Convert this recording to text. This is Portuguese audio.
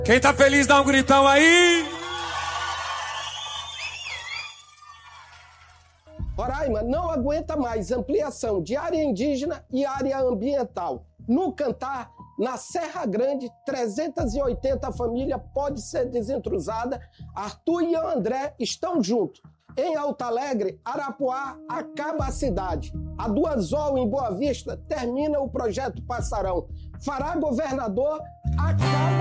Quem tá feliz dá um gritão aí. Roraima não aguenta mais ampliação de área indígena e área ambiental. No Cantar, na Serra Grande, 380 famílias pode ser desentrusada. Arthur e André estão juntos. Em Alto Alegre, Arapuá acaba a cidade. A do Anzol, em Boa Vista, termina o projeto Passarão. Fará Governador acaba